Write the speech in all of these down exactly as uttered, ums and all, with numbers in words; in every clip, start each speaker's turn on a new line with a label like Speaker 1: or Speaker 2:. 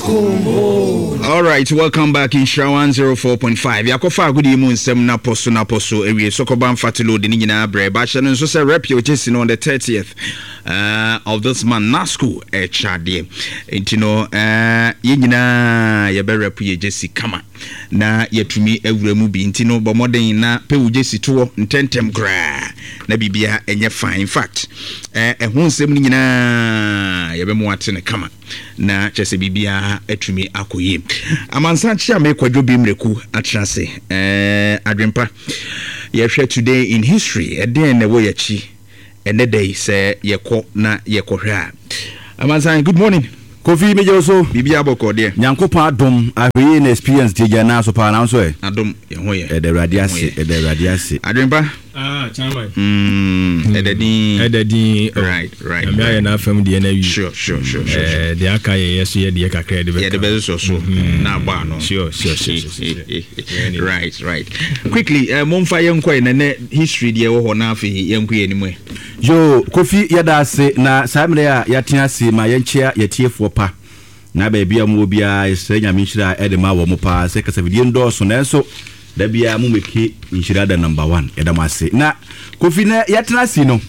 Speaker 1: All right, welcome back in Show one oh four point five. Yakofa good evening sem na poso na poso ewie sokoban fatilo de nyina bre ba hye no so say rep you chasing on the thirtieth uh, of this month na school e chade intino uh ye nyina ye be rep ye jesi kama na yetumi awuramu bi intino bomoden na pe wo jesi to ntentem gra na bibia enye fine. In fact eh ehun sem nyina ye be mo ate ne kama na chese bibia etumi akoye amansa chia me kwadwo bi mreku atrase eh adwempa ye hwe today in history eden na wo yachi ene day say ye ko na ye ko hwa amansa. Good morning
Speaker 2: Kofi mejoso
Speaker 1: bibia boko de
Speaker 2: nyankopa adom ahwe na experience teja na so pa na so e
Speaker 1: adom ye ho ye
Speaker 2: e de radiase e de radiase
Speaker 1: adwempa
Speaker 3: ah chama
Speaker 1: mm edadin
Speaker 3: edadin
Speaker 1: right right
Speaker 3: am ya na fam de na wi
Speaker 1: sure sure sure sure
Speaker 3: eh de aka ye yeso ye de kakra de be
Speaker 1: ye de be so so na ba no
Speaker 3: sure sure sure
Speaker 1: right right quickly uh, momfa yenko na na history de wo ho na afi yenko ye nimu
Speaker 2: yo Kofi yada ase na samre a yatia ase ma yenchia yetiefo pa na ba bia mo bia esre nyame nhira e de ma wo mo pa se kasa video ndo so na so da bia mo meki nhira da number one e da mase na Kofi na yatina ase no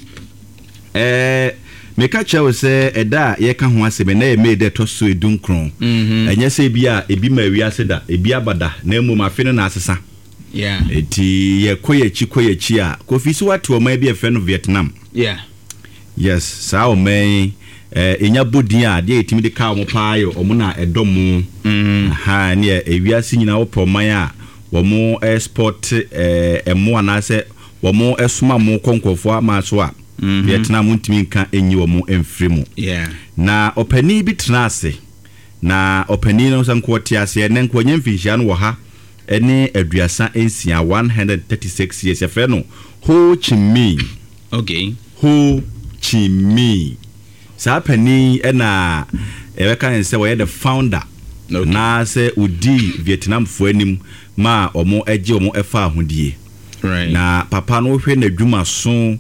Speaker 2: eh meka chewo se eda ye ka ho ase me na e me de to so edunkron enye se bia ebi ma wi ase da ebi abada na emu ma fe no na asesa
Speaker 1: yeah
Speaker 2: eti ye koyechi koyechi a Kofi so watu o ma bia fe no Vietnam
Speaker 1: yeah
Speaker 2: yes sa o men eh enya bodin a de etimi de ka o mo paayo o mo na edomu
Speaker 1: mm
Speaker 2: ha ne ewiase nyina wo proman a wo mo export eh emo anase wo mo esuma mo konkofo ama so a Vietnam ntimi nka enyi wo mo emfiri mu
Speaker 1: yeah
Speaker 2: na opani bi trase na opani no sanko tiase ne nko nyemfihia no wo ha ene aduasa ensia one hundred thirty-six years efe no Ho Chi Minh.
Speaker 1: Okay.
Speaker 2: Ho Chi Minh sa pani ena e ka nse wo the founder
Speaker 1: okay.
Speaker 2: na se udi Vietnam fo anim ma omo eje omo efa ahodie
Speaker 1: right
Speaker 2: na papa no hwe na dwuma so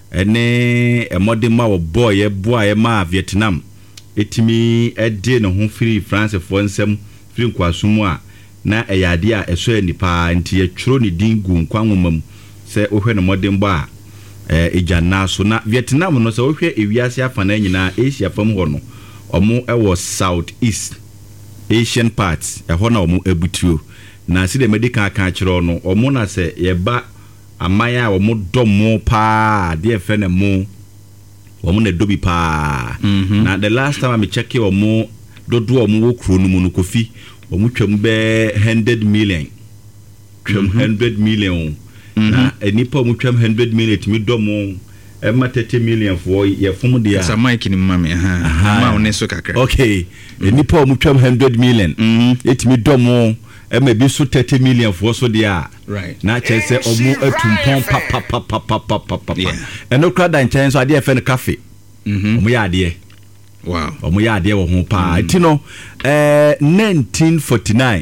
Speaker 2: ene emode ma wo boy e boa e ma Vietnam etimi ede no ho free France fo nsem free kwasumu a na eyade a eso anipa nti ye tworo ni dingu nkwanwomam se ohwe no modern ba eh ejana so na Vietnam no se ohwe ewiase afana nyina Asia fam ho no omo ewo South East Asian parts eho na omo ebutuo na si de medical kan kire no omo na se yeba amaya omo domo pa de efe na mo omo na dobi pa na the last time I check omo dodo omo wo kro no mu no Kofi omo twam be one hundred million twam one hundred million na enipa omo twam one hundred million timi domo e ma thirty million for ye fom dia
Speaker 1: sa mic ni mama ha ma oneso kakra
Speaker 2: okay enipa omo twam one hundred million etimi domo e ma bi so thirty million for so dia
Speaker 1: right
Speaker 2: na chese omo atumpon pa pa pa pa pa pa pa pa eno kra dan chen so ade e fe no cafe mhm omo ya ade
Speaker 1: wow
Speaker 2: omo ya ade wo ho pa ti no eh nineteen forty-nine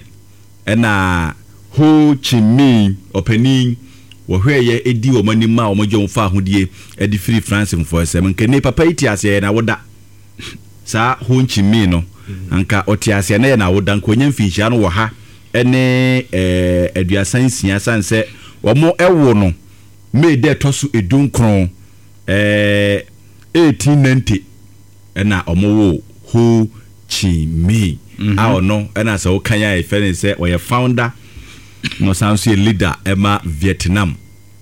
Speaker 2: ena Ho Chi Minh openi wo hweye edi wo mani ma wo mojo mfa ahodie edi free France mfo sem nke ne papa iti ase na woda sa Ho Chi Minh no anka oti ase na na woda nkonya mfinhia no wo ha ene eh aduasan sia sanse wo mo ewo no me de toso edunkron eh eighteen ninety ena omo wo Ho Chi Minh a ono ena se wo kanya e fe se wo ye founder no sounds a leader ema Vietnam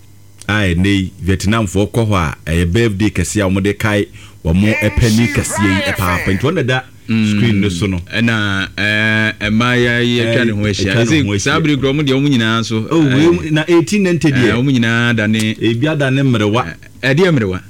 Speaker 2: ai nei Vietnam for ko ho a e birthday kase a mo de kai wo mo epani kase yi e pa pa nto da screen no so no
Speaker 1: na eh ema ya ye twa ne ho ehia zi sabri gro mo de wo nyina so
Speaker 2: oh na eighteen ninety de
Speaker 1: wo nyina da ne
Speaker 2: e bia da ne mrewa
Speaker 1: e de mrewa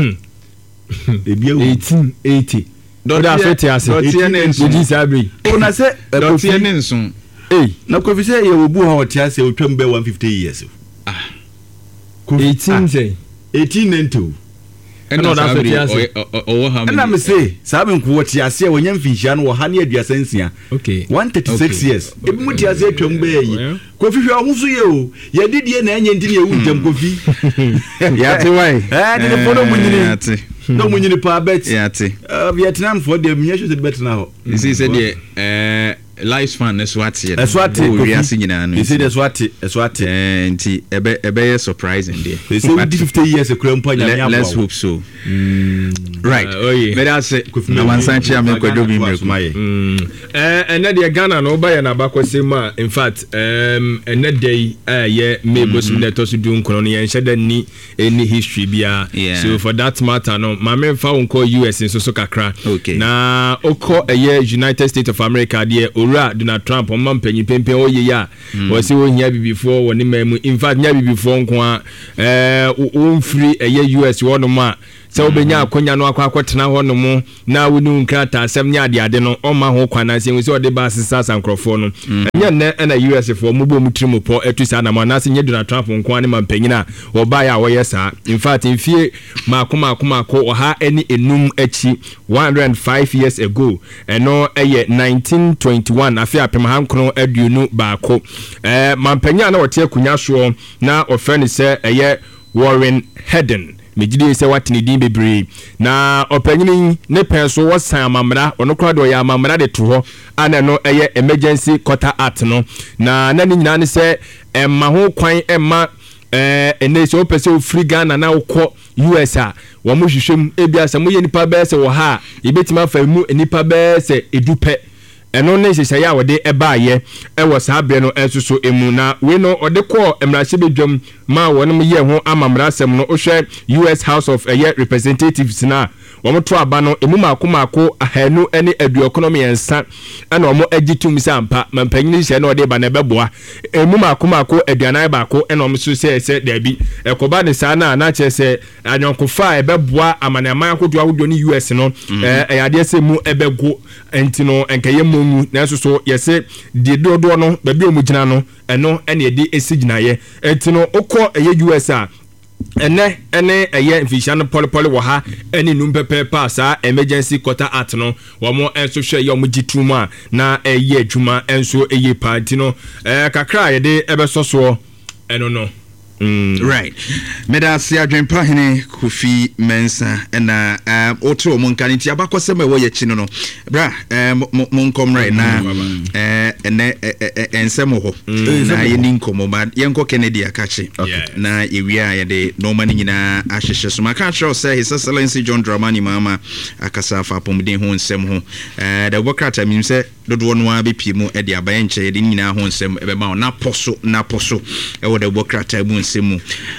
Speaker 2: e bia
Speaker 3: eighteen eighty
Speaker 1: do da so ti ase
Speaker 3: do ti ne nso sabri
Speaker 2: ona se
Speaker 1: do ti ne nso
Speaker 2: eh na Kofi se ye obu ha oti ase otwam be one hundred fifty years
Speaker 1: ah
Speaker 3: eighteen say
Speaker 2: eighteen ninety
Speaker 1: eno da so ti ase o ha
Speaker 2: me na me say sabe nko oti ase wonyam finhia no wo ha ne aduasa nsia
Speaker 3: okay
Speaker 2: one hundred thirty-six years ebi muti ase atwam be yi Kofi hwe ohuso ye o ye didie na enye ntini ewu jam Kofi
Speaker 1: ya te wai
Speaker 2: eh ni fono mu nyini no mo nyini pa bet
Speaker 1: yeah ti
Speaker 2: Vietnam for the mnyesho se bet na ho
Speaker 1: you see say the eh lifespan is what here
Speaker 2: Eswati
Speaker 1: we are seeing na no
Speaker 2: you see the Eswati Eswati
Speaker 1: eh nti ebe ebe surprising there
Speaker 2: they say fifty years e kura mpa nya
Speaker 1: let's hope so mm. Right
Speaker 3: uh, oh yeah
Speaker 1: but that's it na wansanchi am kwado bi meku
Speaker 3: eh ene de Ghana no ba ya na bakose ma in fact um ene day eh ye mebos me to so du nkono ye nhede ni any history bia so for that matter no ma me fa wonko U S so so kakra
Speaker 1: okay.
Speaker 3: Na oko eye United States of America de ora Donald Trump o man panyi pempen o ye ya o se o hia bibifo woni mamu in fact nya bibifo nko a eh o mfiri eye U S wo no ma se obenya akonya no akwa akotena ho no mu na wonu nkrata asem nya ade ade no o ma ho kwana se we se ode ba sisa sankrofo no nya na na U S fo mu bo mu trimu po etu sa na ma na se nya Donald Trump nko ani man panyina wo ba ya wo ye sa in fact in fie ma kuma akoma ko o ha eni enum achi one hundred five years ago eno eye nineteen twenty-one afi apem hankro aduonu baako eh man panyina na wote akunya so na ofeni se eye Warren Hedden mejide se watini din bebre na opanyini ne penso wosan amamra ono kra do ya amamra de to ho ana no eye emergency quarter act no na na ni nyina ne se emma ho kwan emma eh ene se opese ofri Ghana na ukọ U S a wo mo hwehwem ebia se mo ye nipa be se wo ha yebetima fa mu nipa be se edupe eno ne hyehyɛ ya wode ebaaye ewo saa bre no ensuso emu na we no ode kɔ emrahye bedwam ma wonom ye ho amamra asɛm no ohwɛ U S House of Air Representatives na wɔn to aba no emu maako maako ahanu ne adu economy ensa ɛna wɔn agitum sampa mampanyini hyɛ na ɔde ba na bɛboa emu maako maako aduanan baako ɛna wɔn so sɛ sɛ dabi ɛkɔba ne saa na na kyerɛ sɛ anyɔnkofa a ɛbɛboa amanaman akodo ahodo ne U S no ɛɛ ɛyade sɛ mu ɛbɛgo enti no ɛnkɛyɛ mu mu na so so yɛsɛ die dodo no baabi ɔmo gyina no ɛno ɛna yɛde esi gyinaeɛ enti no okɔ ɛyɛ U S a ene ene eye mfishan polepole wo ha ene num pepe pa sa emergency quarter act no wo mo enso hwe ye mo gitrum a na eye adwuma enso eye party no eh kakra ye de ebeso so eno no
Speaker 1: Mm. Right. Meda si adwempa hene Kofi Mensa na um oto mo nka nti abakosem e wo ye chi no no bra um mo nkom right na eh ene ensem ho na ye ni nkomo ba ye nko Kennedy akachi na ewia ye de no man nyina ahyehye so maka sure say His Excellency John Dramani Mahama akasa fa pomden ho nsem ho eh da bokrata mi se dodo no a bepie mu e de abaye nche de nyina ho nsem e be ma na poso na poso e wo da bokrata mu semu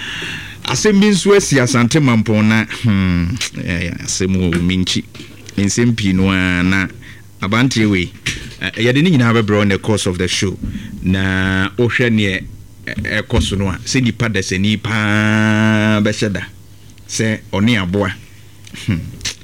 Speaker 1: asem nso asi asante mampon na hmm eh asem minchi nsem pi no na abante we ya de nyina be bro on the course of the show na ohwe ne ekoso no a se nipa da se nipa be sheda se oni aboa hmm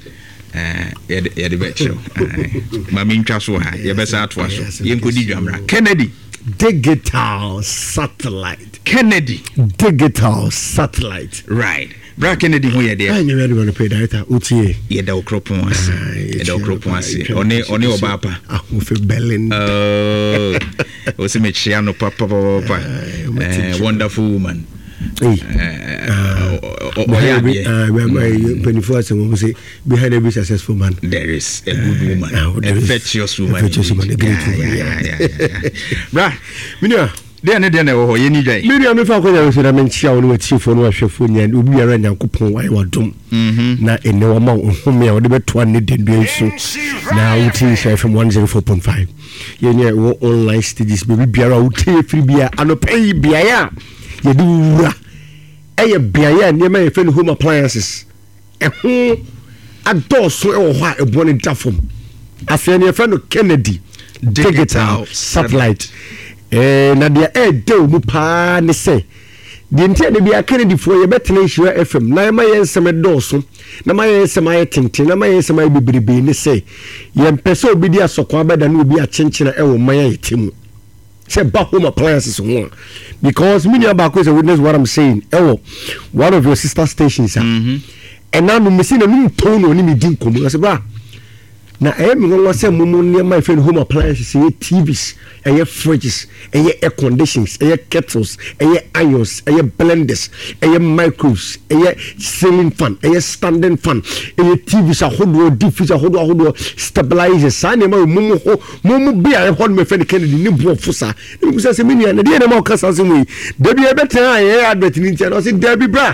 Speaker 1: eh ya de be show ma mintwa so ha ye be sa atwa so ye nkodi dwamra Kennedy
Speaker 4: digital satellite
Speaker 1: Kennedy
Speaker 4: digital satellite
Speaker 1: right bra Kennedy ho ye de
Speaker 4: I never going to pay director utie
Speaker 1: ye da okropon ase ye da okropon ase oni oni obapa
Speaker 4: ahofe Berlin
Speaker 1: oh o se me chia no papa papa wonderful woman
Speaker 4: eh twenty-four someone say behind every successful man
Speaker 1: there is a good woman a virtuous woman, a great woman. Yeah, yeah, yeah. Bra minia de ne de ne wo ye ni dwan
Speaker 4: minia me fa ko ya so na me chia wo no atifo no ahwefo nya obi ara nyankopon wai wadom na ene wo ma home a wo de beto ne dendu nso na wuti F M one oh four point five ye nya wo online stages be biara wuti free bia anopai bia ya ye di wura eye bia ya ne ma ye fe home appliances eho adoso e wo ha ebo ne dafom afia ne fe no Kennedy digital satellite eh na dia e de mu pa ne se di ntia de bia Kennedy fo ye betena Hira F M na ma ye nsem doso na ma ye nsem aye tenten na ma ye nsem aye bebrebe ne se ye mpese obi di asoko abeda na obi a chenchena e wo ma ye temu say back home appliances one because many about is a witness what I'm saying oh one of your sister stations mm-hmm. And now me see na me tone oni me din komo I say bra na ɛyɛ mi wɔn sɛ mumu nneɛma efe no home appliances ɛyɛ T Vs ɛyɛ fridges ɛyɛ air conditions ɛyɛ kettles ɛyɛ irons ɛyɛ blenders ɛyɛ microwaves ɛyɛ ceiling fan ɛyɛ standing fan ɛyɛ T Vs ahodoɔ deep freezer ahodoɔ ahodoɔ stabilizers saa nneɛma mumu ho mumu bi a ɛhɔ no mɛfɛ ne Kennedy ne bu ɔfo saa ne busa sɛ mi nua ne deɛ ne ma ɔkasa sɛ mu yi dabi ɛbɛtena a ɛyɛ advert ne ntia na ɔsɛ dabi bra.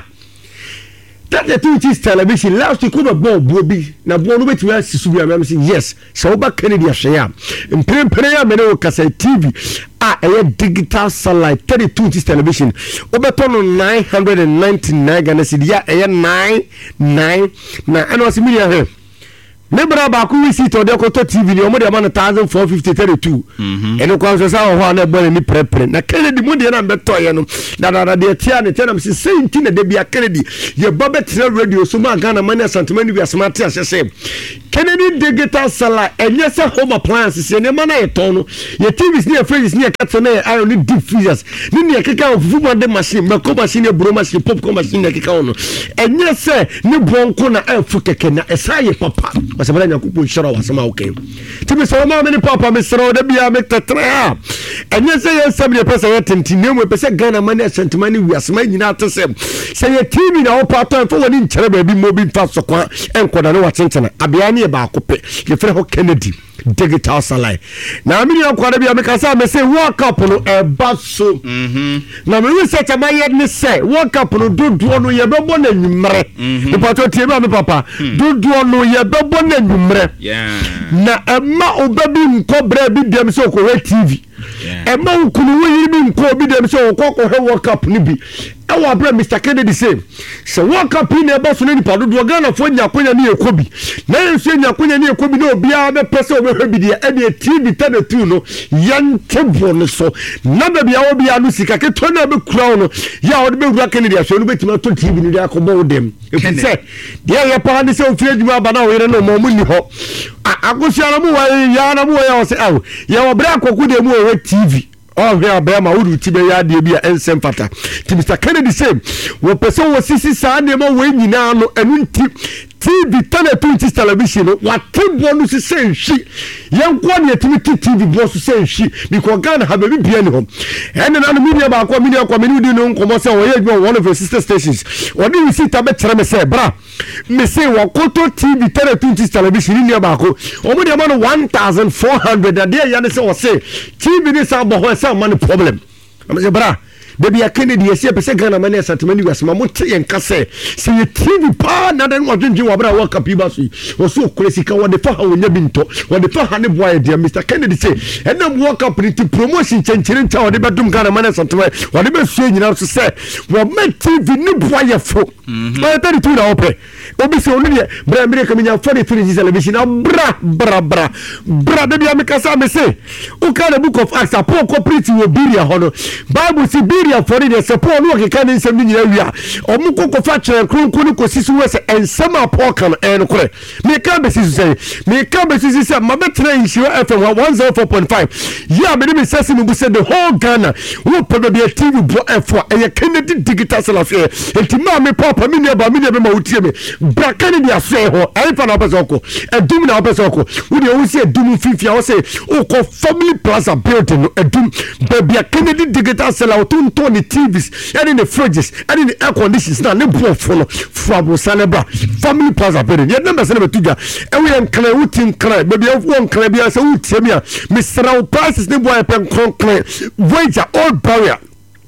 Speaker 4: That the two cheese television last week over ball bobby na ball no betimi asisu bi am say yes so oba Kennedy ahwe am mpere ya me no kasa T V a ɛyɛ digital satellite thirty-two cheese television obeto no nine hundred ninety-nine Ghana cedi ya ɛyɛ nine nine na ɛna ɔsi million he me bra ba ku visit ode koto T V ni omo de ma no one thousand four hundred fifty thirty-two eno kwa so sa ho na bo ni prepre na Kennedy mu de na beto ye no na na de tia ne tia na se senti na de bia Kennedy ye ba betre radio so ma Ghana mani asantemani wi asmati asese Kennedy digital sala enye se home appliances ye ne ma na ye ton no ye T Vs ni ye fridges ni ye kettle na ye iron ni deep freezers ni ni ye keka ofufu ma de machine ma ko machine bro machine popcorn machine na keka ono enye se ni bonko na afu keke na esa ye papa wasabala nyakupo nshara wasema okay tibi so ma me papa me sro da bia me tetra enye se ye sabye pesa ye tentinemu pesa Ghana mani asantemani wi asema nyina atese se ye T V na opato fo woni nkyere ba bi mo bi fa so kwa enkoda no watentena abia ne ba akope ye fere ho Kennedy digital satellite na me ya kwara bia me kasa me se World Cup no e ba so mhm na me research ma ye ne se World Cup no dodo no ye bebo na nwumre me pato tie ba me papa dodo no ye bebo na nwumre
Speaker 1: yeah
Speaker 4: na ema obabi nkobra bi dem se okwo T V ema nkunu wo yiri bi nko bi dem se okwo he World Cup ni bi ewa bra Mister Kennedy say se World Cup ni e ba so ni pa dodo Ghana fo nya konya ni ekobi na enso nya konya ni ekobi na obi a be pese o be hwebi de e de T V thirty-two no yente bon so na ba bia obi anu sika ke to na be kura no ya o de be wura Kennedy aso no betima to T V ni de akobo dem e fi se de ye pa ni se o fi adwuma ba na o yere no mo mu ni ho agosia na mu wa ya na mu ya o se awo ya o bra akoku de mu o T V oh here Abraham would tibe ya de bia ensem fata ti Mister Kennedy say wo person wo sisi sa na ma we nyina no enu nti T V thirty-two television no what bonu se say hwi yenko na yetimi T V boss say hwi because Ghana have be bia ni hom ene na no media ba ko media ko meni di no nkomo say wo ye one of the sister stations odi we sit abe kire me say bra me say wo koto T V thirty-two television ni ba ko o mo de ma no one thousand four hundred da de ya ne say wo say T V ni sa bo ho say man problem am say bra baby a Kennedy yesi pese Ghana mani asantemani wi asema mo te yenka se se ye T V pa na den wadwendwe wa bra World Cup ba so wo so kwesika wo de fa ha wonya binto wo de fa ha ne boy de Mister Kennedy say enam World Cup ni promotion chenchire nta wo de bedum Ghana mani asantemani wo de be sue nyina so se wo me T V ni boy fo ba thirty-two na ope obi se onu de bra America minya forty-three television bra bra bra bra de bia me kasa me say o ka the book of Acts apo corporate wo biria hono Bible si ya for the support no ke kan nsem nyina wia omu kokofa kire kronko ni kosisu we se ensem apo kan en kore me ka be sisu say me ka be sisu say mabetra Nhyira F M one oh four point five ya me me sese me bu say the whole Ghana wo pebe be T V bo F four e Kennedy digital salafie enti ma me papa me ne ba me ne be ma wutie me bra Kennedy aso ho ai fa na pese oko edum na pese oko wo de wo say edum fifia wo say o ko family plaza building no edum be Kennedy digital salafie Tony T Vs and in the fridges and in the air conditions now ne bo fo no frabo saneba family plaza building ye number saneba tuja e we enkran wutin kran baby won kran bia se wutie me a Mister prices ne boy pen kran wage all barrier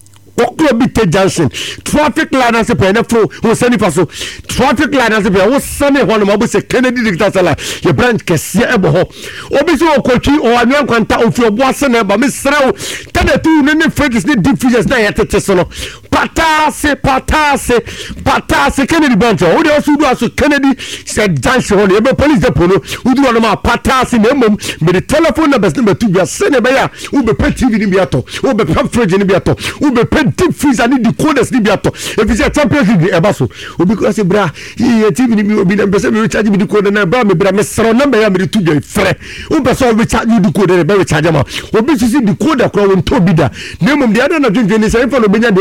Speaker 4: oklo bite junction traffic light as pe na fo wo sani faso traffic light as pe wo sani ho no ma bo se Kennedy digital sala ye branch kese e bo ho obi so okotwi o anwan kwanta ofi obo ase na ba me srawo thirty-two ne ne fridges ne deep freezers na ye tete so no patase patase patase Kennedy branch o de osu do aso Kennedy said junction ho ye be police depot no udu no ma patase na mom me the telephone numbers number two bia se ne be ya wo be T V ni bia to wo be fridge ni bia to wo be deep freezer ni decoders ni biato if you say Champions League e ba so obi ko say bra ye T V ni obi na be say me recharge me decoder na bra me bra me sero number ya me tu je frɛ o be so recharge you decoder be recharge ma obi sisi decoder ko won to bi da na mum de ada na dwendwe ni say fa no benya de papa de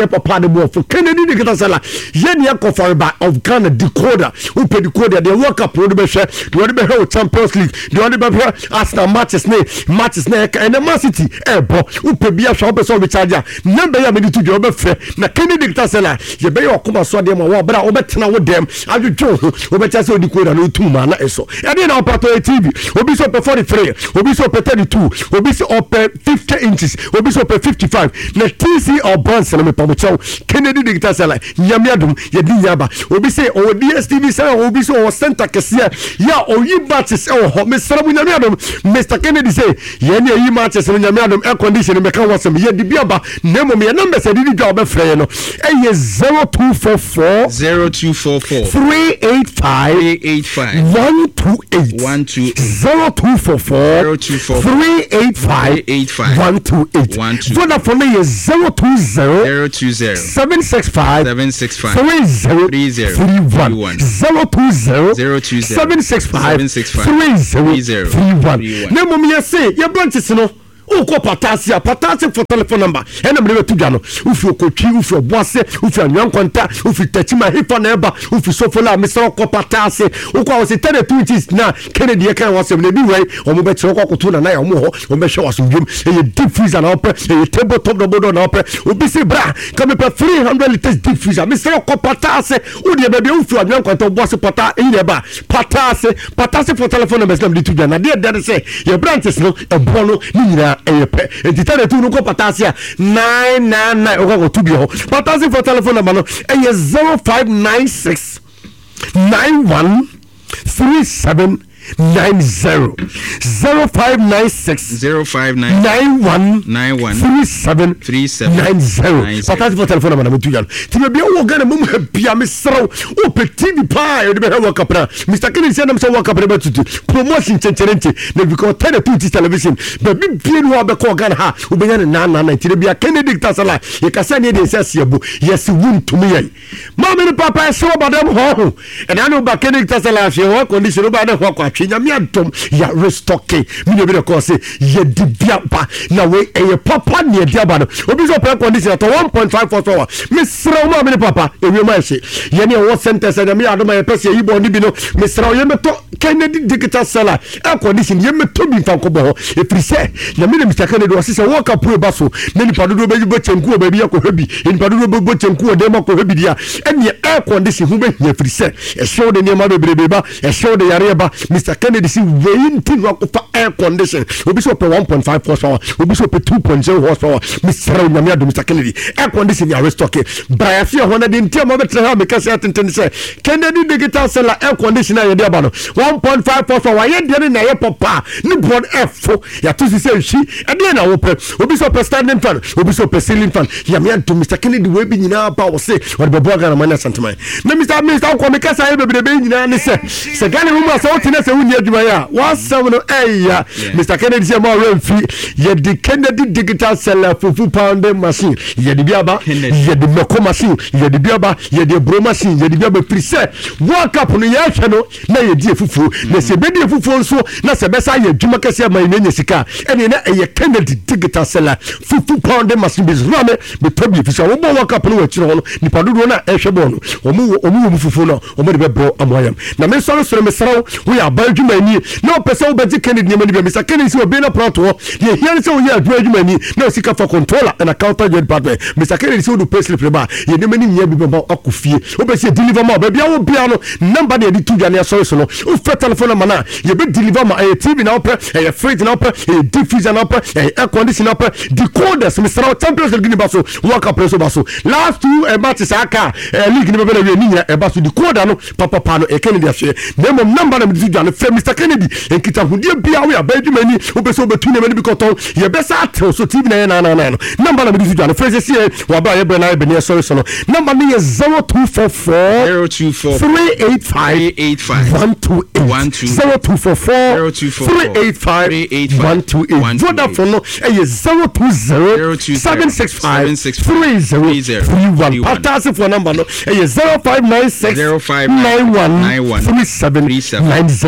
Speaker 4: no more for Kennedy digital seller yeni akofar by of Ghana decoder who pay decoder the World Cup no be share the one be here Champions League the one be here Arsenal matches ne matches ne and the Man City eh bo who pay bia shop so be charger number ya me to do be fair na Kennedy digital seller ye be your come so dem wa bra obetena wo dem adwo obecha so decoder no two man na eso e dey na operator T V obi so pe forty-three obi so pe thirty-two obi so pe fifty inches obi so pe fifty-five na T C or bonds na me pamocho Kennedy digital seller nyame adum ye di yaba obi say o D S T V seller obi so o center kese ya o yi matches e ho me saramu nyame adum Mister Kennedy say ye na yi matches no nyame adum air condition me kan wasem ye di biaba nemo me number say di job be frey no e ye zero two four four
Speaker 1: zero two four four
Speaker 4: three eight five
Speaker 1: three eight five
Speaker 4: one two eight
Speaker 1: one two
Speaker 4: zero two four four
Speaker 1: zero two four
Speaker 4: three eight five one two eight Vodafone is zero two zero
Speaker 1: zero two zero
Speaker 4: seven six five
Speaker 1: seven six five
Speaker 4: three zero
Speaker 1: three zero
Speaker 4: three one zero two zero
Speaker 1: zero two zero
Speaker 4: seven six five
Speaker 1: seven six five
Speaker 4: three zero
Speaker 1: three zero
Speaker 4: three one. Nemo me say your branches no uko patasia patasia for telephone number ena mrewe tudano ufi okotwi ufi oboase ufi anwan kwanta ufi tachima hifa na eba ufi sofola misro ko patasia uko awose thirty-two inches na Kennedy e kan wasem na bi wai omo be chiro ko kutu na na omo ho omo be hwe wasomdwem e deep freezer na ope e table top no bodo na ope obi se bra come pe three hundred liters deep freezer misro ko patasia udi be be ufi anwan kwanta oboase pata e eba patasia patasia for telephone number na mdi tudana de de say your branches no e bono ni nyina eyepe entitare tu nuko patasia nine nine nine okako to be ho patasia for telephone number no eye zero five nine six nine one three seven nine zero zero five nine six
Speaker 1: zero five nine
Speaker 4: nine one
Speaker 1: nine one
Speaker 4: three seven
Speaker 1: three seven
Speaker 4: nine zero patasia for telephone number na tu yan ti be wo gana mum bia me srew o petit bi pa e de be ha kapra Mister Kennedy say na so wo kapra be tutu promotion chencherente na because thirty-two television be bi bi no be ko gana ha o be yan na na na ti bia Kennedy tasala e ka say ne de say siabu yes wun to me yan ma me papa so badam ho e na no ba Kennedy tasala fi ho condition ba na ho kwa twinya me adom ya restocking me no be de ko say ye di bia pa na we e papa ne dia ba no obi so pe condition at one point five four hour me sra ma me papa e wi ma se ye ne wo center say me adom ya pese yi bo ni bi no me sra ye me to Kennedy digital seller e condition ye me to bi fa ko bo e free say na me Mister Kennedy wo say wo ka pro ba so na ni pa do be bo chenku ba bi ya ko hebi ni pa do be bo chenku o de ma ko hebi dia e ne e condition hu be ye free say e show de ne ma be be ba e show de yare ba Mister Kennedy si wein tin wa ko air condition obi so pe one point five horsepower obi so pe two point zero horsepower Mister Nyame ado Mister Kennedy air condition ya restock bra fi ho na de ntia mo betre ha me ka say atenten say Kennedy digital seller air conditioner ye de aba no one point five horsepower ye de na ye papa ni bon F ya to si say hwi e de na wo pe obi so pe standing fan obi so pe ceiling fan ya me ado Mister Kennedy we bi nyina ba wo say wo be bo ga na man sentiment na Mister Mister ko me ka say be be be nyina ne say se gane mu ma so wotina say wunye adwuma ya wasam no eya Mister Kennedy say mo remfi ye di Kennedy digital seller fufu pounding machine ye di biaba ye di meko machine ye di biaba ye di bro machine ye di biaba free say world cup no ye hwe no na ye di fufu na se be di fufu nso na se be sa ye adwuma kase ma ye sika ene na ye Kennedy digital seller fufu pounding machine be rame be tobi fi say wo bo world cup no wa chiro no ni padodo na e hwe bo no omu omu mu fufu no omu de be bro amoyam na me so so me sraw wo ya ba adwuma ni no person be di Kennedy ni be Mister Kennedy si obi na prato ye here say wo ya adwuma ni na sika for controller and accountant department Mister Kennedy si wo do pay slip ba ye ne mani nya bi ba akofie wo be say deliver ma ba bia wo bia no number de di tu dwane so so no wo fe telephone number na ye be deliver ma e T V na ope e fridge na ope e deep freezer na ope e air conditioner ope decoders Mister Champions League ni ba so wo ka preso ba so last two e matches aka e league ni be na we ni nya e ba so decoder no papa pa no e Kennedy afie na mom number na me di dwane fe Mister Kennedy enkita hudie bia we abadwumani wo be so betu ne mani bi koton ye be sa atel so T V na na na na no number na me di dwane fe se wa ba ye be na be ne so so no number ni is zero two four four
Speaker 1: zero two four
Speaker 4: three eight five one two eight zero two four four three eight five one two eight Vodafone no e zero two zero seven six five three zero three one Patasi for number no e zero five nine six nine one three seven nine zero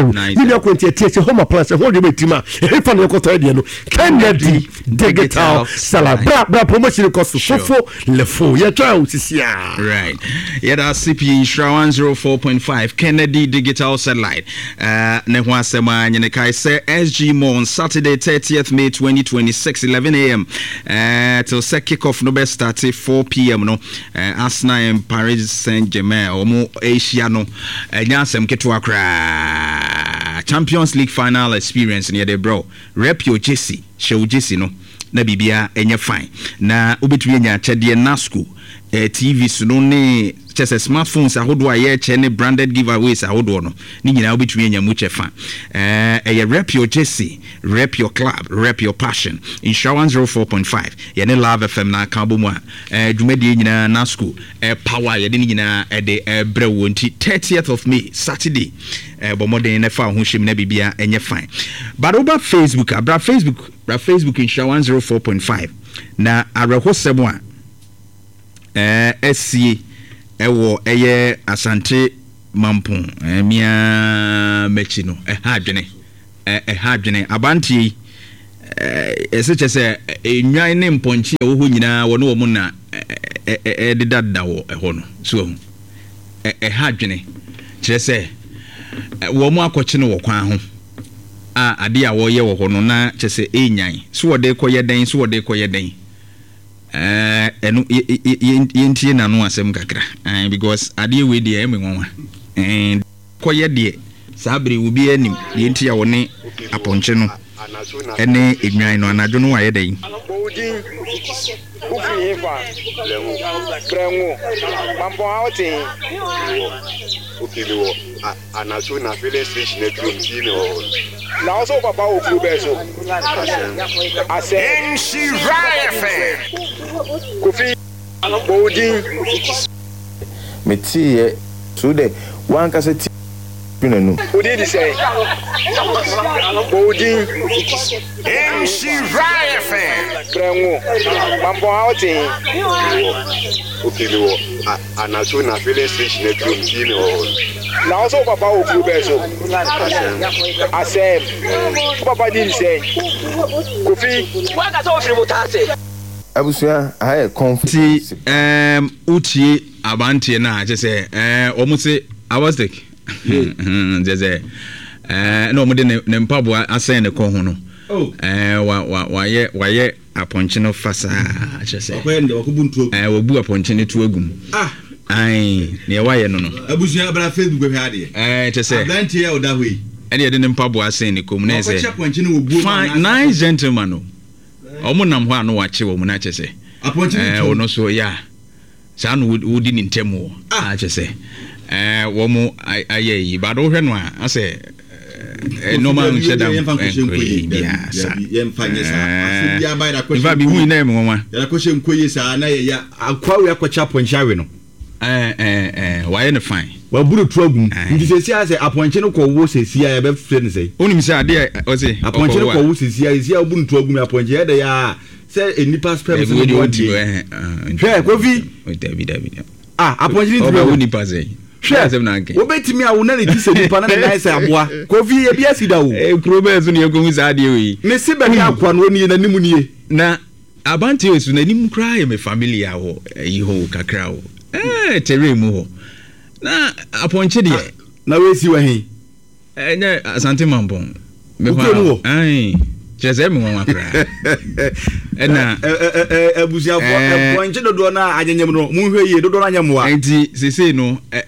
Speaker 4: wo ni na ko ntie tie se home appliance ho de betima e fa na ko to de no Kennedy Digital Salad bra bra promotion cost fofo le fo ya twa usisia
Speaker 1: right yeah that C P E Shra one oh four point five Kennedy Digital Satellite uh ne ho asema nyene kai say S G Mo on Saturday thirtieth May twenty twenty-six eleven a m uh till set kick off no be start four p m no uh, Arsenal and Paris Saint-Germain omo Asia no enya asem keto akra Champions League final experience near the bro rep your Jesse show Jesse no na bibia enye fine na obetumi nya chede na school eh, T V so no ne chese smartphones ahodo aye che ne branded giveaways ahodo no ni nyina obetumi nya mu che fa eh eh rep your Jesse rep your club rep your passion in Shra one oh four point five ye ne Love F M na kambo mu a eh dwumadi nyina na school eh power ye de nyina eh de eh brewo nti thirtieth of May Saturday eh bomodin na fa ho hwem na bibia enye fine but over Facebook abra Facebook bra Facebook in Shra one oh four point five na arehosemo a eh esie ewo eye Asante Mampon eh mia mechi no eh ha adwene eh eh ha adwene abanti eh ese chese enwan ne mponchi wo ho nyina wo no wo na eh eh dedada wo eh ho no so eh eh ha adwene chese wo mu akoche no wo kwan ho a ade a wo ye wo ho no na chese enyan so wo de koye den so wo de koye den eh enu yentie na no asem kakra eh because ade we de em nwanwa eh koye de sabre wo bi anim yentie a wo ne aponche no ene enwan no anadwo no aye den
Speaker 5: Ufi hiva Prengo Mambo outing Ukiliwo anaso na filling station e drum tino na also papa oku beso ase N C F M Kofi Bodin
Speaker 6: meti so de one cassette no
Speaker 5: Odi di say Bodin N C F M Prengo Mambo outing Ukiliwo anaso na filling station e drum tino na also papa oku beso ase papa di say Kofi one cassette ofri mutase
Speaker 6: abusia aye
Speaker 1: conflict um utie abantie na je say eh omuse awastek je je eh no mo de ne mpabo asen ne ko ho no eh wa wa wa ye wa ye aponche no fasa je say
Speaker 2: akwende wakubuntu
Speaker 1: eh wabu aponche ne tu agum ah ai ne wa ye no no
Speaker 2: abusia bra Facebook hwe ade
Speaker 1: eh je say
Speaker 2: abantie ya oda hwe
Speaker 1: ene de ne mpabo asen ne ko mu na say
Speaker 2: aponche ne wobu
Speaker 1: fine nice gentleman no omo nam ho anu wache wo mu na che say
Speaker 2: aponche ne
Speaker 1: eh ono so ya sa no wodi ni ntemu a che say eh wo mu aye ba do hwe no a ase no man che da
Speaker 2: ya sa yem fanye sa afibia ba da
Speaker 1: question ba bi hu na em nwa
Speaker 2: ya question nkoye sa na ya akwawe akwacha ponche awe no
Speaker 1: eh eh eh why no fine
Speaker 2: wa buru tuagum ndi sesi ase aponche no ko wo sesi ya be fre ne sei
Speaker 1: onim se ade o se
Speaker 2: aponche no ko wo sesi ya sesi ya buru tuagum aponche ya da ya se enipa spam so
Speaker 1: wo di eh
Speaker 2: hwe kofi
Speaker 1: David David
Speaker 2: ah aponche ni
Speaker 1: tuagum ni pa sei
Speaker 2: Shazem nanke. Obetimi a wona ne tise nipa na na isa aboa. Kofi e bia sida wo.
Speaker 1: Eh probe so ne ekohu sa ade wi.
Speaker 2: Me se be ya kwa no ni na nimu nie.
Speaker 1: Na abanti osu na nimu kra ye me family a ho yi ho kakra ho. Eh tere mu ho. Na aponche de
Speaker 2: na we si wa hin.
Speaker 1: Eh nya Asante Mampon. Me fa. Ai. Chese me won akra. Ena
Speaker 2: eh abusia fo aponche dodo na anyanyem no mu hwe ye dodo na anyamwa.
Speaker 1: Enti sese no eh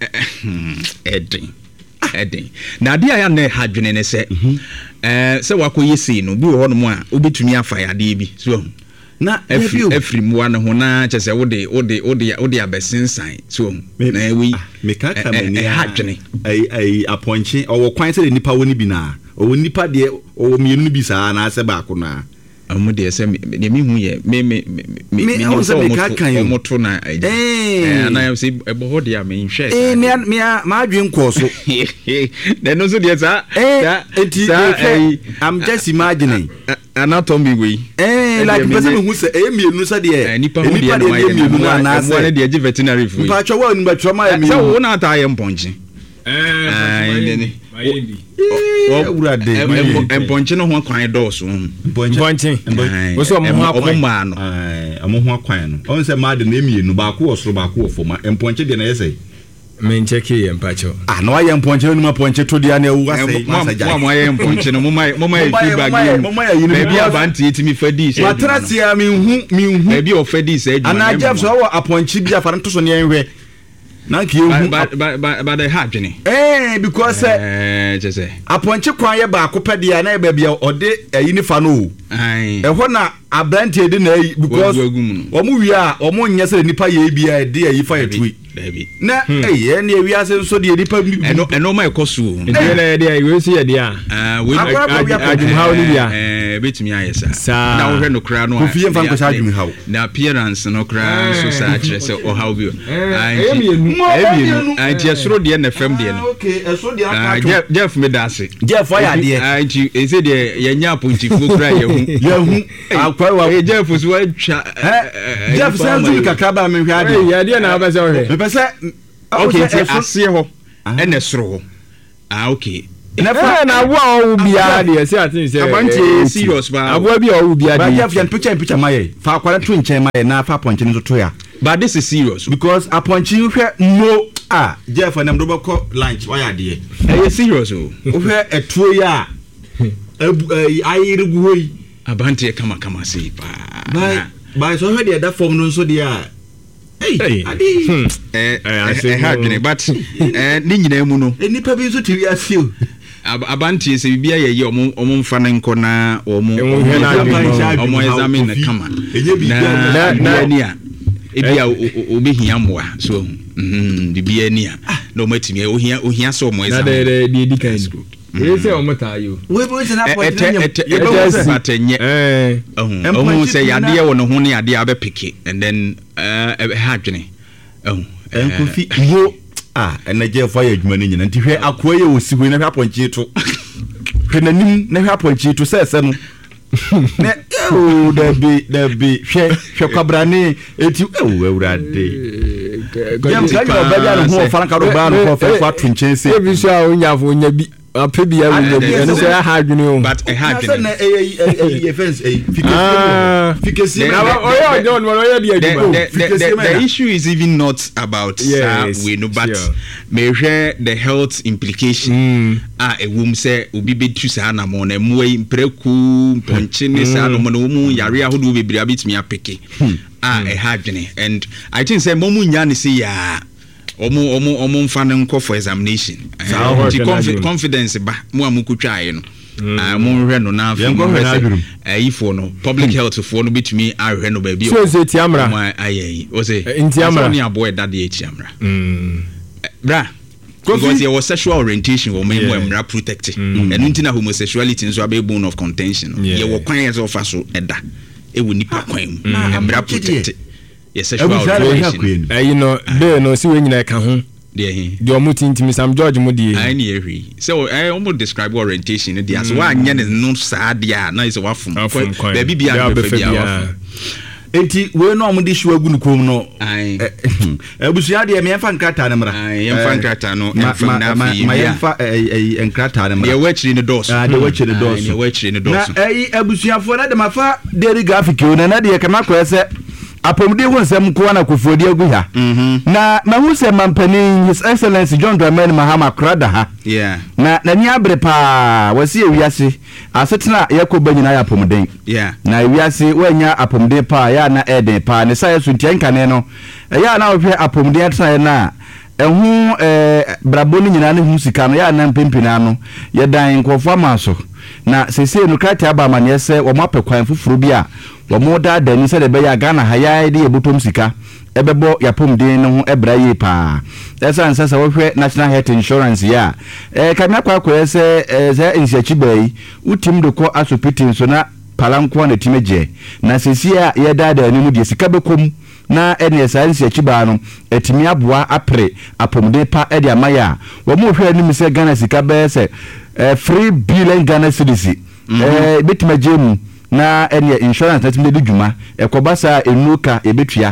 Speaker 1: edin. Edin. Na dia ya na hadwene ne se eh se wakoye sei no bi wo no mu a obetumi afa ya de bi. So
Speaker 2: na
Speaker 1: every every mu ana ho na chese wo de wo de wo de wo de abesensan. So na we
Speaker 2: me kaka me ni
Speaker 1: hadwene.
Speaker 2: Ai ai aponche owo kwan se nipa woni bi na. Owo nipa de owo mienu bi sa na ase ba ko na
Speaker 1: amu de se me me hu ye me me me me
Speaker 2: me se me kaka yo
Speaker 1: moto na eh na ya se ebo ho de a me hwe
Speaker 2: eh me me ma adwen ko so
Speaker 1: de no so de sa
Speaker 2: sa enti I'm just imagining
Speaker 1: anatomy we
Speaker 2: eh like person hu se eh mienu sa de
Speaker 1: nipa hu de mienu na na se de veterinary food
Speaker 2: pa twa wa ni ba twa ma ya
Speaker 1: mienu se wo na ata ye mponche
Speaker 3: eh
Speaker 2: urade
Speaker 1: emponche no ho kwan dɔɔso
Speaker 3: Ponche. Oso mo ho akwan.
Speaker 1: Ma no.
Speaker 2: eh amo ho akwan no on se ma de na emienu ba ko osoro ba ko ofoma emponche de na yesɛ
Speaker 3: Men check here mpacho.
Speaker 2: ah no ayɛ mponche no ma ponche to dia na ewu asɛ
Speaker 1: masaja mo mo ayɛ mponche no mo mai mo mai feedback
Speaker 2: mo ma yɛ
Speaker 1: baby abanti etimi fadi sɛ
Speaker 2: matrasia mi hu mi hu
Speaker 1: baby of fadi sɛ adwuma
Speaker 2: ana Jeff so wɔ aponche bi afa nto so ne enhwɛ na nka ehu
Speaker 1: but but but the hard journey
Speaker 2: eh because
Speaker 1: eh just say
Speaker 2: aponche kwan yɛ ba ko pɛdia na ba bia ɔde ayi ni fa no
Speaker 1: ai
Speaker 2: ɛhɔ na abrantie de na ayi because ɔmo wi a ɔmo nyɛ sɛ nipa yɛ bia de ayi fa yɛ tuwi
Speaker 1: baby
Speaker 2: na eh ɛne awi ase nso de nipa bi
Speaker 1: ɛno ɛno ma ɛkɔso
Speaker 3: Ndi na yɛ dia we si yɛ dia.
Speaker 1: ah we
Speaker 3: Adwum hawo ni dia.
Speaker 1: eh betumi ayɛ sa
Speaker 3: Sa.
Speaker 1: na wo hwɛ no kra no
Speaker 2: Ko fie mfa nkɔhyɛ adwum hawo
Speaker 1: na appearance no kra so sa kyerɛ sɛ ɔhaw bi
Speaker 3: Eh, emienu.
Speaker 1: ɛmienu anti ɛsoro deɛ na fam deɛ no
Speaker 2: okay ɛso de
Speaker 1: Ah,
Speaker 2: aka
Speaker 1: Jeff Jeff me da ase
Speaker 2: Jeff ɔyɛ adeɛ
Speaker 1: anti ɛsɛ deɛ yɛnya apontifo kra yɛ hu
Speaker 2: yɛhu akwa wa
Speaker 1: eh Jeff so atwa
Speaker 2: Jeff sɛ nzu kakra ba me hwɛ
Speaker 3: Eh,
Speaker 2: ade
Speaker 3: ya dia na abasa wo he.
Speaker 2: mepɛ sɛ
Speaker 1: okay ti aseɛ hɔ ɛna ɛsoro hɔ ah okay
Speaker 3: Na fa na abo a wo bia de se atin se.
Speaker 1: Abante serious ba
Speaker 3: Abo bia wo bia
Speaker 2: ba
Speaker 3: de.
Speaker 2: Jeff yan picture picture maye fa akwara to nkyɛn maye na fa ponche no to ya
Speaker 1: but this is serious
Speaker 2: because aponche hwɛ mo ah Jeff nam do bɛkɔ lunch ɔyɛ adeɛ
Speaker 1: ɛyɛ serious o
Speaker 2: wo hwɛ etuo ya ayire gu hoi
Speaker 1: abante kama kama sei pa
Speaker 2: ba ba so hwɛ de da form no nso de a hey ade
Speaker 1: eh eh hard ne but eh ni nyina mu no
Speaker 2: enipa bi nso ti wi ase o
Speaker 1: abante se bibia yɛ yɛ ɔmo ɔmo mfa ne nkɔ na ɔmo ɔmo examine ne kama na na ni a ebia obehia mmoa so mhm bibia ni a na ɔmo atimi ohia ohia so ɔmo
Speaker 3: Na
Speaker 1: examine
Speaker 3: de de di kan. We say o mota yo.
Speaker 2: we bo se na point
Speaker 1: ɛtɛ ɛtɛ ɛtɛ patenye
Speaker 3: Eh.
Speaker 1: ɔmo ɔmo sɛ yadeɛ wɔ no ho ne yadeɛ abɛpeke and then eh ha dwene ɔmo
Speaker 2: enkofi mo ah ena Jeff ayɛ adwuma no nyina nti hwɛ akoa yɛ osi hoi na hwɛ aponche to hwɛ nanim na hwɛ aponche to sɛ sɛ no na oh da bi da bi hwɛ hwɛ kwabrane eti oh awurade yam ka yo ba ja no ho fa nka do ba no ho fa fa to nkyɛn se
Speaker 3: E bi so a onya fo onya bi. Ape bia wo nya bi. Eno se ha adwene o.
Speaker 1: but a hard
Speaker 2: na na eh eh fence eh
Speaker 3: Ah.
Speaker 2: fikesi
Speaker 3: Na o yo John mo yo di
Speaker 1: the,
Speaker 3: adwuma.
Speaker 1: the, the, the, the issue is even not about
Speaker 3: Yes,
Speaker 1: uh, we know but
Speaker 3: sure.
Speaker 1: may share the health implication ah a womb say obi betu sa na mo na mu impreku ponche ne sa no mo no mu yare ahodo bebre abetimi apeke ah a hadwene and I think say mo mu nya ne say ya omo omo omo mfa ne nkɔ for examination uh, confidence ba mo amukutwa aye no ah mo hwɛ no na ayi fo no public health fo no betumi ahwɛ no ba bi
Speaker 3: So se tiamra.
Speaker 1: mo ayi o say
Speaker 3: Ntiamra.
Speaker 1: ni aboy dade e tiamra
Speaker 3: Mm.
Speaker 1: bra because there was sexual orientation or member emra protected and until homosexuality nso abe bone of contention ye wo kwan yes of aso eda e wo nipa kwan mu emra protected yes sexual orientation
Speaker 3: Eh you know dey no si we nyina ka ho.
Speaker 1: there he
Speaker 3: De omo tintimi Sam George mo die.
Speaker 1: I ni ehwi so I almost describe orientation there as wa anya ne no saa dia na is wa fum ba bibia be fa bia wa
Speaker 2: enti we no am de hwa gu nukom no
Speaker 1: ai
Speaker 2: abusua de me yɛmfa nkrata ne mra
Speaker 1: ai yɛmfa nkrata no yɛmfa na fi
Speaker 2: ma yɛmfa nkrata ne mra
Speaker 1: ye wachiri ne dos
Speaker 2: ah de wachiri dos
Speaker 1: ye wachiri ne dos
Speaker 2: na ai abusuafo na de mafa daily graphic yo na na de kama kɔ sɛ apomde ho nsɛm ko na kofuodi agu ha na mahu sɛ mampani His Excellency John Dramani Mahama Krada ha
Speaker 1: yeah
Speaker 2: na nani abre pa wasi ewiase asetena yakoba nyina ya apomden
Speaker 1: yeah
Speaker 2: na ewiase wanya apomden pa ya na eden pa ne sai so ntiankane no ya na ohwe apomden atena na ehu eh braboni nyina ne hu sika no ya na mpempina no ye dan nkofo amaso na sese no krati aba amane se wo mapekwan fufuru bi a wo moda dani se de be ya Ghana ha ya de ebutom sika ebebo yapomden no ho ebra yi pa esa nsa se wo hwe National Health Insurance ya eh kamia kwa kwa se se insiachi bai utim de ko asopiti so na palanko na timeje na sese a ye da dani mu de sika bekom na ene science achiba no etimi aboa apre apomde pa e dia maya wo mo hwe anim se Ghana sika be se three billion Ghana cedis eh bitima jemu na ene insurance na timi de dwuma e kobasa enuka ebetua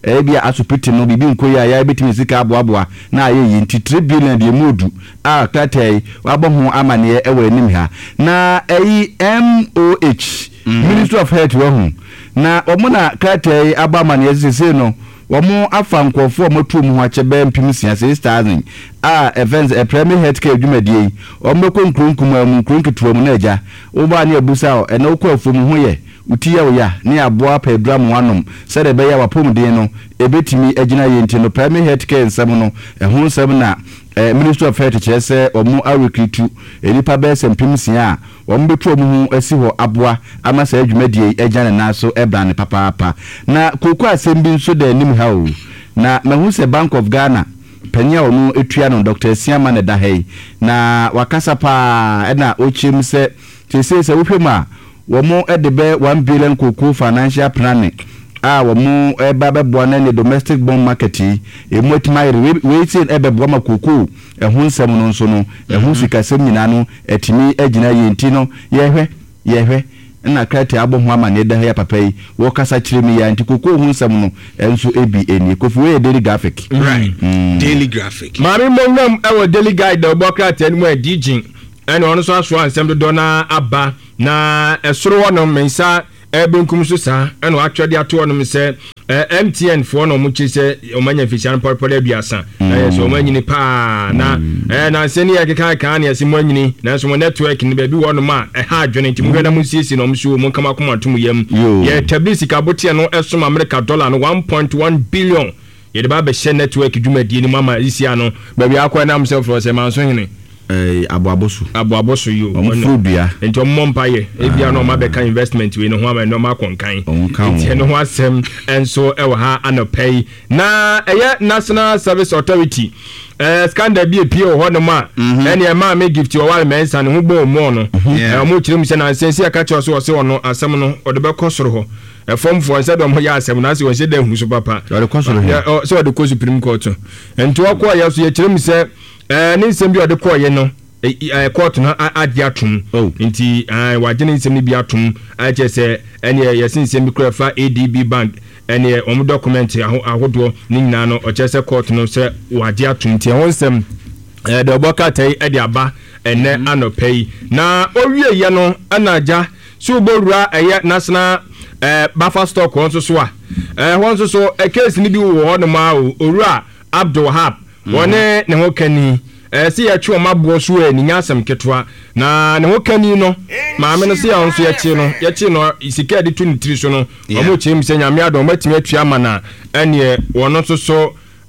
Speaker 2: e bia asopiti no bibi nkoyi a ya betimi sika aboaboa na aye yi nti three billion de modu a kratai wabo ho amane e wa anim ha na eyi M O H Ministry of Health wo hu na omo na kratai abamane sese no womo afa nkofo omotu mu ho achebe mpimsia six thousand a events a primary healthcare dwumadie omo ko nkrunkum amu nkrunketwo mu na aja wo ba ne abusa o ene wo ko afom ho ye utia wo ya ne aboa pa edram wanom se de be ya wapomden no ebetimi agina yenti no primary healthcare nsam no ehun nsam na eh, Ministry of Health chese omo arekritu enipa be sempimsia a omo betu omo hu asi ho aboa amasa adwumadie agina na so ebra ne papa papa na koku asembi nso da anim ha o na mahu se Bank of Ghana penya onu etua no Doctor Siama ne da hei na wakasa pa e na ochim se tese se wohwema womo edebe one billion koku financial planning ah womo eba bebo na ne domestic bond market emu etimai waiting ebe bo makoku ehun nsem no nso no ehun sikasem nyina no etimi agina yenti no yehwe yehwe na krate abo ho amane da ya papa yi wo kasa kiremi ya nti koku ehun nsem no enso ebi eni kofu we daily graphic
Speaker 1: right mm. Daily graphic
Speaker 3: mari mongam ewo daily guide obo krate enu e dijin ene ono so aso ansem do na aba na esoro wono mensa ebenkum so sa ene atwede ato wono se M T N for no muchi se omanya fishan porpole biasa na yeso omanyini pa na eh na seni ya keka kan na yesi mwanyini na so network ni bebi wono ma eh ha adwene nti mweda mu sisi no msu mu kama kuma tum yam ye tabisi ka botie no esoma America dollar no one point one billion ye de ba be share network dwumadi ni mama isia no bebi akwa na mself for se manso hene
Speaker 2: eh aboabosu
Speaker 3: aboabosu yo
Speaker 2: omfrubia
Speaker 3: enti omompa ye ebia no ma be ka investment we no ho ama no ma konkan enti no ho asem enso ewo ha anopay na eye National Service Authority eh scandal bi epie ho no ma ene e ma me gift o wale mensa ne ho bo mo no e mo kirim se na sensi aka che so se wono asem no o de be kosoro ho e form for said o mo ya asem na se wo se da hu so papa
Speaker 2: o de kosoro ho
Speaker 3: so o de ko Supreme Court enti o ko ya so ye kirim se eh ni nsem bi o de ko ye no eh court no adi atum nti eh wagene nsem ni bi atum a che se ene ye nsem bi kra fa A D B Bank ene om document ahodo ni nyina no o che se court no se wadi atum nti ho nsem eh de obokatai e de aba ene anopay na owie ye no anaja so borura eye national eh buffer stock won so so a eh won so so e case ni bi wo ho no ma owura Abdul Wahab wone ne ho kani eh si ya twa mabo so e ni nyasam ketwa na ne ho kani no maame no si ya onso ya chi no ya chi no isika de tu ni tiri so no omo chim se nyame adon matimi atua mana ene wono so so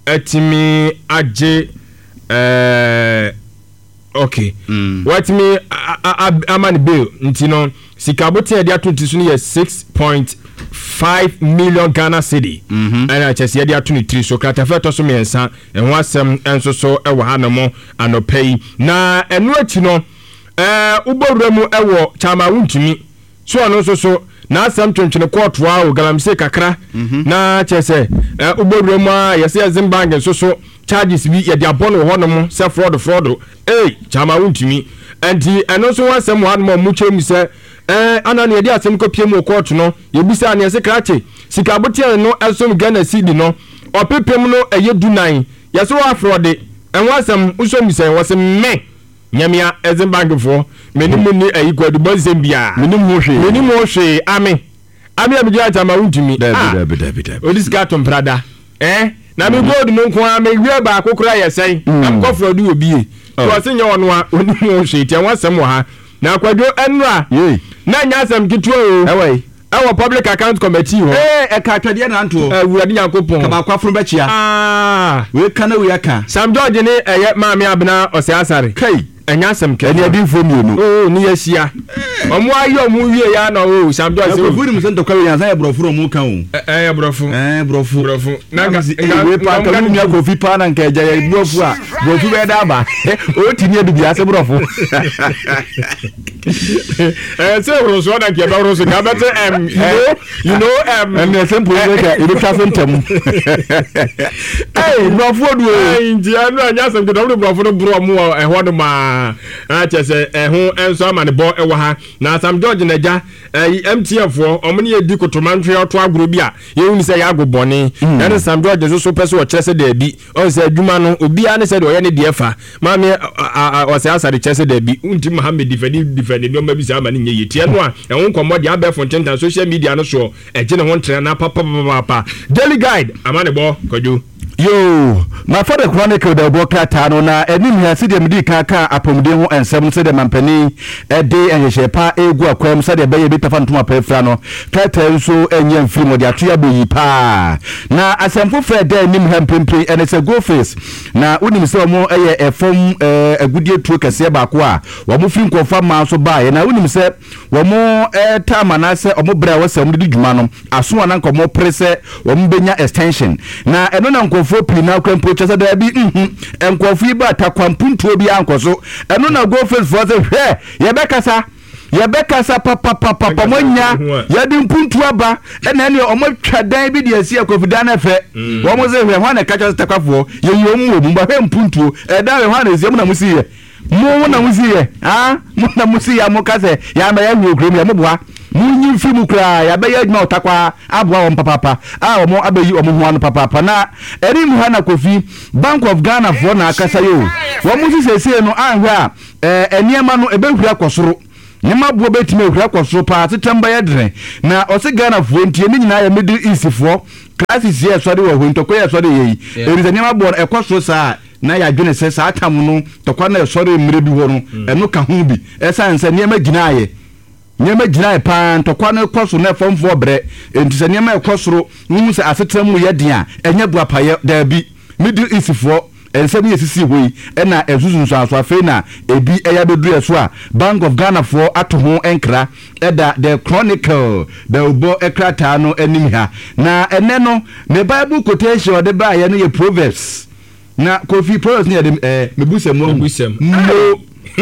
Speaker 3: atimi age eh okay what me amani bill ntino sikabote dia twenty so ne six point five million Ghana cedi ana chese dia twenty-three so kratafa to so mensa enho asem enso so ewo hanamo anopay na enu achi no eh ubowramu ewo chama wuntumi so ono so so na asem twentwene court wa o galamse kakra na chese eh ubowramu a yese Zimbabwe so so charges bi ye dia bono ho no mo se fraud fraud eh chama wuntumi enti eno so wasem wa no mu chemu se eh ana ne dia asem kopie mu court no ye bisa ne se krache sikabotia no esom Ghana cedi no opepem no eye dunan ye so wa fraud en wasem usom se wasem me nyamia Zimbabwe fo menimu ni ayi kwadu bonsem bia menimu ho hwe menimu ho hwe ame ame am dia chama wuntumi
Speaker 2: dabi dabi dabi dabi
Speaker 3: odisgaton brada eh na me gold no nko a me wie ba akokora yesen am kofro du obie to se nya wono a onimu hwe ti wasem wa ha na kwadwo enra na nya asem kitwa o
Speaker 2: ewai
Speaker 3: ewo public account committee ho
Speaker 2: eh e ka twade na nto
Speaker 3: eh wurade yakopon
Speaker 2: ka ba kwafro ba chia
Speaker 3: ah
Speaker 2: we kana we aka
Speaker 3: Sam George ni eye maami abna ose asare
Speaker 2: kai
Speaker 3: enya asem ke
Speaker 2: eni adinfo mi onu
Speaker 3: oh ni yasia omo ayo mu wie ya na o Sam George
Speaker 2: o furi mu sento kwa yan san ya brofuro mu kan o
Speaker 3: eh eh brofo
Speaker 2: eh brofo
Speaker 3: brofo na ga
Speaker 2: we pa ka mi ya kofi pa na nka eja ya brofu a brofu be da ba o ti ni edu bi ase brofo
Speaker 3: Eh, say Rosso na ke ba Rosso ka better um you know um
Speaker 4: and the simple way that it doesn't them. Hey, no food
Speaker 3: we. India no anya some good no bro bro mu e ho no ma. A che say e ho enso ama ne bo e wo ha. Na Sam George na ja M T F fo omo ne edi kotomantwe oto agro bi a ye hu say ya go boni. And Sam George so so person o chese da bi. O say adwuma no obi a ne say de o ye ne de fa. Ma me o say asare chese da bi. Unti Mohammed defendi defendi no ma bi say ama ne nye yetie no a e ho nkomo de abɛ fonten social media no so e gene ho ntre na papa papa. Daily Guide amane bo kojo.
Speaker 4: Yo, my father chronicle the boka tano na enim ya si dem di kaka apomde ho ensem se de mampani e de enhye pa egu akwam se de beye bitafa ntoma pa fra no kata nso enye mfiri mo de atoya boyi pa na asemfo fra de enim ha mpempre ene se go face na unim se omo eye efom agudie tuo kase ba ko a wo mo firi nkofa ma so ba ye na unim se wo mo tama na se omo bra wo se omo di dwuma no aso na nkomo prese wo mo benya extension na eno na for pina kwampo chesa da bi mhm enkofu ba takwampuntuo bi ankoso eno na go face for the hwe ye bekasa ye bekasa papa papa papa monya ye di mpuntu aba ena ne omo twadan bi de asi akofida na fe wo mo ze hwe hwa na kacha takwafo ye yo mu mu ba hwe mpuntuo e da hwe hwa na ezi mu na musi ye mu na musi ye ah mu na musi ya mo kase ya ma ya hwe krom ya mo boa munyi fimu kra ya be yadma otakwa abwa won papa a omo abeyi omo ho anu papa na eri mu ha na Kofi Bank of Ghana for na akasa yo wo mu sisese no anhwe a eh eniema no ebehura kosoro nyema buo betime ehura kosoro pa tetemba yedre na ose Ghana for ntie ni nyina ya Middle East for classes here so de wo ho ntoko ya so de yi eri nyema buo ekosoro sa na ya dwene se sa atam no tokwa na so de mire bi ho no eno ka ho bi esa nse nyema gina aye nyema gina pa ntokwa no koso na fomfo bre enti se nyema ekosoro nwu se asetram ye den a enya buapaye da bi Middle East for ensem ye sisi hoi ena esusunso aso afi na ebi eya bedu eso a Bank of Ghana for ato ho enkra eda the Chronicle the obo ekrata no anim ha na ene no me Bible quotation de ba ye no ye Proverbs na Kofi Proverbs ne de eh mebusem mo
Speaker 3: mebusem
Speaker 4: no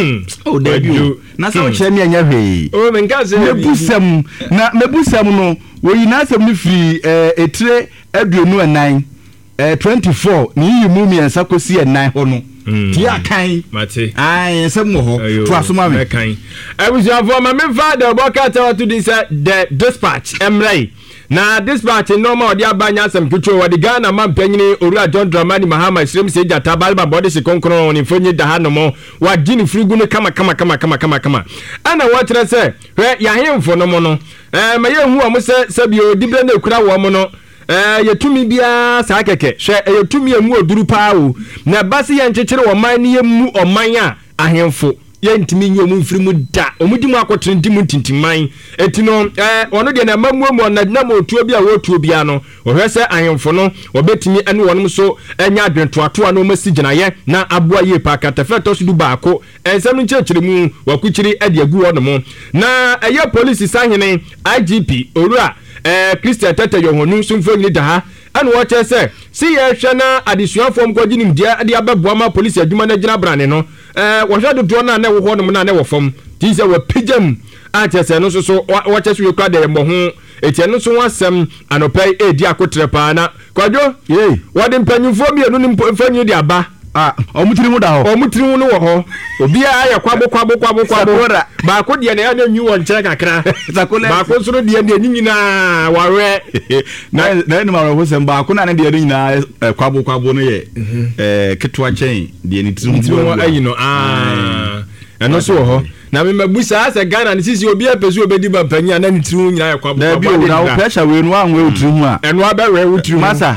Speaker 4: oh debut na so chemi anya hwe
Speaker 3: oh mengaze
Speaker 4: mebusem na mebusem no wo yina asem no firi eh etire aduonu anan eh twenty-four ni yimu mi ensa kosi enan ho no ti akan
Speaker 3: mate
Speaker 4: ai ensem mo ho to asoma me
Speaker 3: kan abusuafo ma me father bokata to this the dispatch emrai na dispatch normal odi abanya asem kitcho wadi Ghana mampanyini Owura John Dramani Mahama Isrem Seja Tabalba body se konkron ni fonyi da hanomo wadi ni frigu ne kama kama kama kama kama kama ana watre se hwe ya hemfo no mo no eh ma ye hu am se se bi odibre na ekura wo mo no eh yetumi bia sa keke hwe yetumi emu oduru pa o na basi ye nchechire wo man ni emu oman a ahemfo ye ntimi nyi omu mfiri mu da omudi mu akotre ndi mu tintiman etino eh ono de na mamu mu na na mo tuo bia wo tuo bia no ohwe se ahemfo no obetimi ene wonom so enya adwento ato ano masi ginaye na aboa ye pa katafeto so du baako ensem nchechire mu wakuchiri ade agu wonom na eye police sahene I G P Owura eh Christian Tete Yohonu sumfo ni da ha anu wo che se si ye hwe na adesuafo mko ginim dia ade abeboa ma police adwuma na gina brane no eh wo hwe dodo na na wo ho no na na wo fam ti se wo pijam a che se no so so wo che so yekwa de mo ho eti no so wasem anopai e di akotre pa na kwadwo ye wo de mpanyufo bi enu ni mfanyu di aba
Speaker 4: ah omutiri mu da ho
Speaker 3: omutiri mu no wo ho obi a ya kwabo kwabo kwabo kwabo ba ko de na ya nyu won nche kakra ba ko soro de na nyina wawe
Speaker 4: na na ni ma ro sem ba ko na ne de nyina kwabo kwabo no ye eh ketwa chen de ni tiri mu
Speaker 3: ayi no ah eno so ho na me mabusa asa Ghana ni sisi obi apesu obedi ba panya na ni tiri mu nyina ya kwabo kwabo
Speaker 4: na o pressure we no anwe otiri mu a
Speaker 3: eno abewe otiri mu
Speaker 4: masa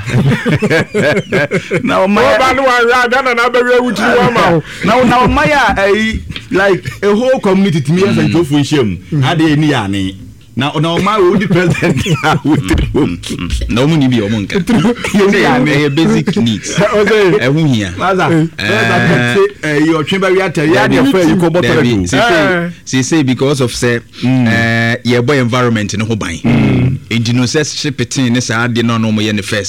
Speaker 4: na o ma
Speaker 3: ba no wa Ghana na abewe otiri mu ma
Speaker 4: na na o ma ya like a whole community to me as a jofu shame ade ni ya ni na na o ma we di president
Speaker 1: na o mu ni bi o mu nka ya me basic needs e hu hia
Speaker 4: masa eh you twen ba we ata ya dey for you ko bottle do
Speaker 1: say say because of say eh your boy environment no ho ban enti no say shipping ne sa ade no no mo ye ne first no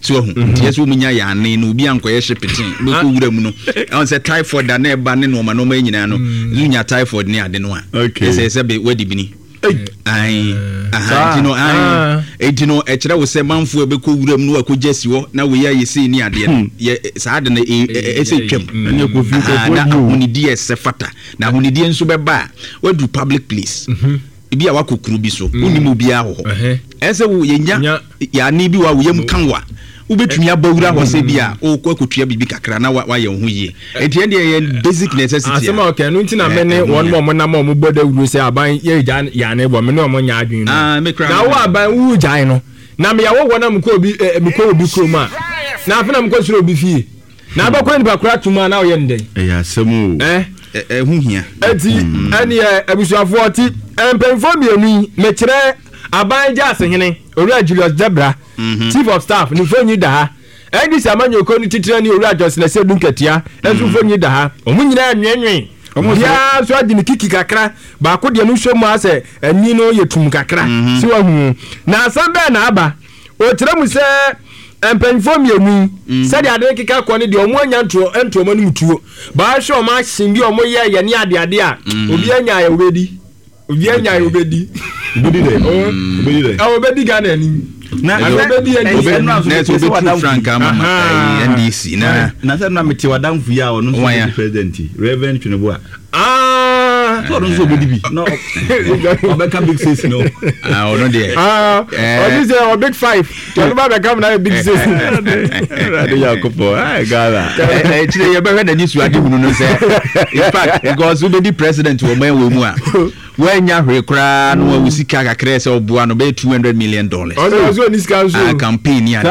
Speaker 1: so hu yes wo munya ya ane no obi ankoye hye pitin be ko wura mu no on say typhoid da na e ba ne no ma no ma nyina no zunya typhoid ne ade no a say say be wadi bini ai aha tino ai etino e kire wo say manfo e be ko wura mu no akogesi wo na wo ya yesi ni ade no sa ade na e say twam na ko fi ko na hunidi e se fata na hunidi enso be ba wadu public place bi a wakokuru bi so unimu bi a ho ese wo yenya ya ni bi wa wo yam kanwa ubetumi abawura ho se bi a o ko akotua bibi kakra na wa ye ho yie enti ende ye basic necessity
Speaker 3: asema okay no ntina me ne won mo mo na mo mo boda wuru se aban ye ja ya ne bo me no mo nya adwun no na wo aban wu jan no na me ya wo wona mko obi mko obi kroma na afena mko suro obi fie na abakwa ni bakura tuma na wo ye ndен
Speaker 2: eh ya semu
Speaker 3: eh
Speaker 1: eh hu hia
Speaker 3: enti ene abusuafo oti empemfo mienu me kire aban ja asehene owura Julius Debra chief of staff ni fonyi da ha edi samanyo ko ni titira ni owura Joseph se dunketia enso fonyi da ha omu nyina anwenwen ya so adi ni kiki kakra ba ko de no hwemu ase ani no yetum kakra si wa hu na asambe na aba o kire mu se empemfo mienu se de ade kika ko ni de omu anya nto ento mo ni mutuo ba hwe o ma hye bi o mo ye ye ni ade ade a obi anya ya obedi obi anya ya obedi
Speaker 2: obedi de obedi de
Speaker 3: ah obedi Ghana ni
Speaker 2: na
Speaker 3: obedi
Speaker 2: obedi
Speaker 1: na so be Frank ama N D C na
Speaker 2: na se na meti wadamfu ya ono so president Reverend Twineboa
Speaker 3: ah
Speaker 2: so ono so obedi bi no obeka big six no
Speaker 1: ah ono de
Speaker 3: ah obi say o big five to ba be come na big six
Speaker 2: radio yakopo ah Ghana
Speaker 1: eh chire ye be hwe na ni su ade hunu no say in fact because obedi president wo man wo mu a wanya hwe kra no wa usika kakra say obua no be two hundred million dollars
Speaker 3: also ni sika so
Speaker 1: campaign ya